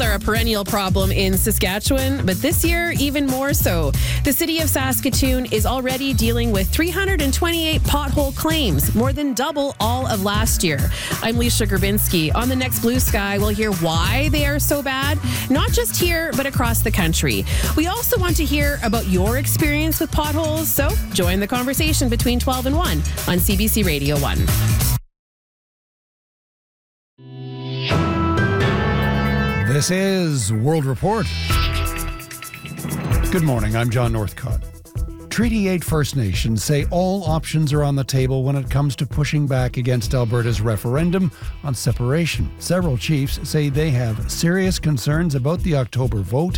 Potholes are a perennial problem in Saskatchewan, but this year even more so. The city of Saskatoon is already dealing with 328 pothole claims, more than double all of last year. I'm Leisha Grabinski. On the next Blue Sky, we'll hear why they are so bad, not just here, but across the country. We also want to hear about your experience with potholes, so join the conversation between 12 and 1 on CBC Radio 1. This is World Report. Good morning, I'm John Northcott. Treaty 8 First Nations say all options are on the table when it comes to pushing back against Alberta's referendum on separation. Several chiefs say they have serious concerns about the October vote